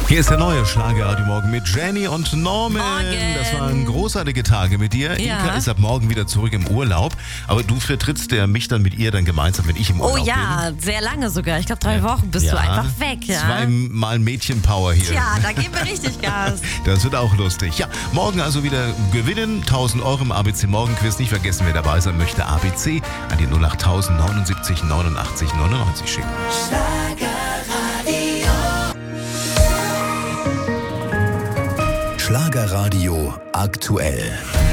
Hier ist der neue Schlagerradio Morgen mit Jenny und Norman. Morgen. Das waren großartige Tage mit dir. Ja. Inka ist ab morgen wieder zurück im Urlaub. Aber du vertrittst mich dann mit ihr dann gemeinsam, wenn ich im Urlaub bin. Oh ja, sehr lange sogar. Ich glaube 3 Wochen bist du einfach weg. Ja? 2-mal Mädchenpower hier. Tja, da geben wir richtig Gas. Das wird auch lustig. Ja, morgen also wieder gewinnen. 1.000 Euro im ABC Morgenquiz. Nicht vergessen, wer dabei sein möchte. ABC an die 08000 79 89 99 schicken. Schlagerradio aktuell.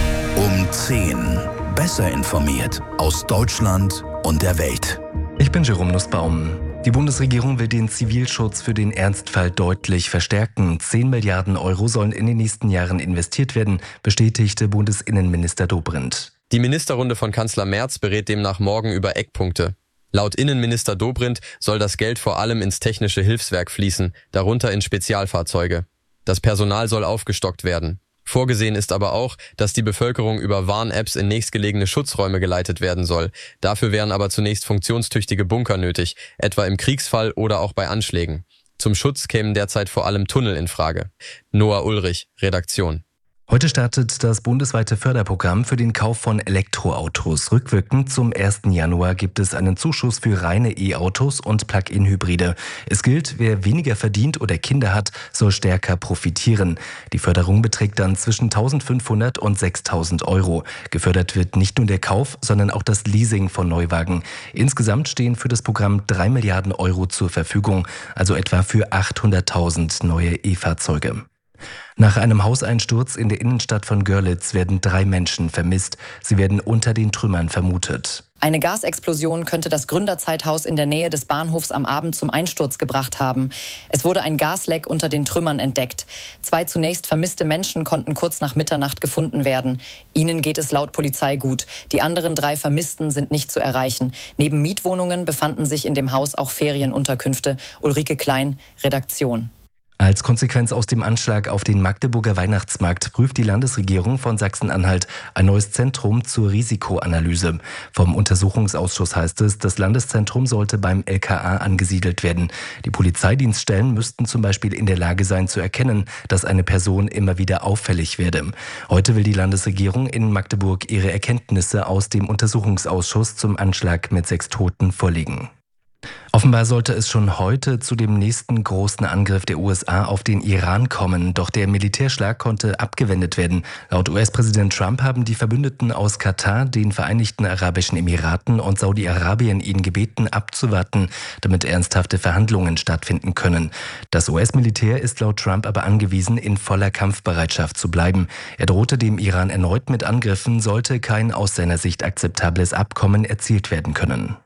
Um 10. Besser informiert aus Deutschland und der Welt. Ich bin Jerome Nussbaum. Die Bundesregierung will den Zivilschutz für den Ernstfall deutlich verstärken. 10 Milliarden Euro sollen in den nächsten Jahren investiert werden, bestätigte Bundesinnenminister Dobrindt. Die Ministerrunde von Kanzler Merz berät demnach morgen über Eckpunkte. Laut Innenminister Dobrindt soll das Geld vor allem ins technische Hilfswerk fließen, darunter in Spezialfahrzeuge. Das Personal soll aufgestockt werden. Vorgesehen ist aber auch, dass die Bevölkerung über Warn-Apps in nächstgelegene Schutzräume geleitet werden soll. Dafür wären aber zunächst funktionstüchtige Bunker nötig, etwa im Kriegsfall oder auch bei Anschlägen. Zum Schutz kämen derzeit vor allem Tunnel in Frage. Noah Ulrich, Redaktion. Heute startet das bundesweite Förderprogramm für den Kauf von Elektroautos. Rückwirkend zum 1. Januar gibt es einen Zuschuss für reine E-Autos und Plug-in-Hybride. Es gilt, wer weniger verdient oder Kinder hat, soll stärker profitieren. Die Förderung beträgt dann zwischen 1.500 und 6.000 Euro. Gefördert wird nicht nur der Kauf, sondern auch das Leasing von Neuwagen. Insgesamt stehen für das Programm 3 Milliarden Euro zur Verfügung, also etwa für 800.000 neue E-Fahrzeuge. Nach einem Hauseinsturz in der Innenstadt von Görlitz werden 3 Menschen vermisst. Sie werden unter den Trümmern vermutet. Eine Gasexplosion könnte das Gründerzeithaus in der Nähe des Bahnhofs am Abend zum Einsturz gebracht haben. Es wurde ein Gasleck unter den Trümmern entdeckt. 2 zunächst vermisste Menschen konnten kurz nach Mitternacht gefunden werden. Ihnen geht es laut Polizei gut. Die anderen 3 Vermissten sind nicht zu erreichen. Neben Mietwohnungen befanden sich in dem Haus auch Ferienunterkünfte. Ulrike Klein, Redaktion. Als Konsequenz aus dem Anschlag auf den Magdeburger Weihnachtsmarkt prüft die Landesregierung von Sachsen-Anhalt ein neues Zentrum zur Risikoanalyse. Vom Untersuchungsausschuss heißt es, das Landeszentrum sollte beim LKA angesiedelt werden. Die Polizeidienststellen müssten zum Beispiel in der Lage sein zu erkennen, dass eine Person immer wieder auffällig werde. Heute will die Landesregierung in Magdeburg ihre Erkenntnisse aus dem Untersuchungsausschuss zum Anschlag mit 6 Toten vorlegen. Offenbar sollte es schon heute zu dem nächsten großen Angriff der USA auf den Iran kommen. Doch der Militärschlag konnte abgewendet werden. Laut US-Präsident Trump haben die Verbündeten aus Katar, den Vereinigten Arabischen Emiraten und Saudi-Arabien ihn gebeten, abzuwarten, damit ernsthafte Verhandlungen stattfinden können. Das US-Militär ist laut Trump aber angewiesen, in voller Kampfbereitschaft zu bleiben. Er drohte dem Iran erneut mit Angriffen, sollte kein aus seiner Sicht akzeptables Abkommen erzielt werden können.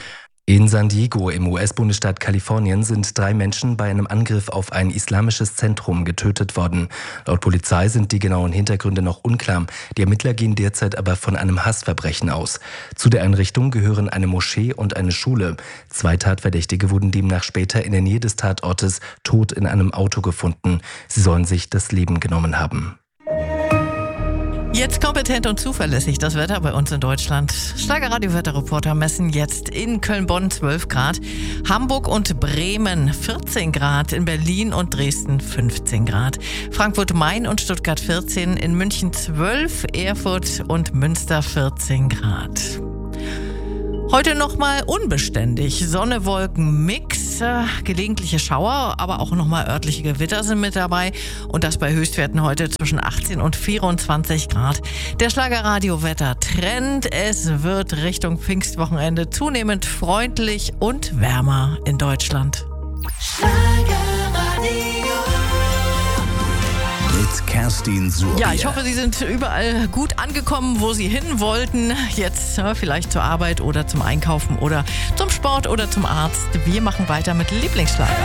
In San Diego im US-Bundesstaat Kalifornien sind 3 Menschen bei einem Angriff auf ein islamisches Zentrum getötet worden. Laut Polizei sind die genauen Hintergründe noch unklar. Die Ermittler gehen derzeit aber von einem Hassverbrechen aus. Zu der Einrichtung gehören eine Moschee und eine Schule. 2 Tatverdächtige wurden demnach später in der Nähe des Tatortes tot in einem Auto gefunden. Sie sollen sich das Leben genommen haben. Jetzt kompetent und zuverlässig das Wetter bei uns in Deutschland. Schlagerradio-Wetterreporter messen jetzt in Köln-Bonn 12 Grad, Hamburg und Bremen 14 Grad, in Berlin und Dresden 15 Grad, Frankfurt-Main und Stuttgart 14, in München 12, Erfurt und Münster 14 Grad. Heute nochmal unbeständig. Sonne, Wolken, Mix, gelegentliche Schauer, aber auch nochmal örtliche Gewitter sind mit dabei. Und das bei Höchstwerten heute zwischen 18 und 24 Grad. Der Schlagerradio-Wetter-Trend. Es wird Richtung Pfingstwochenende zunehmend freundlich und wärmer in Deutschland. Mit Kerstin Surbier. Ja, ich hoffe, Sie sind überall gut angekommen, wo Sie hin wollten. Jetzt vielleicht zur Arbeit oder zum Einkaufen oder zum Sport oder zum Arzt. Wir machen weiter mit Lieblingsschlager.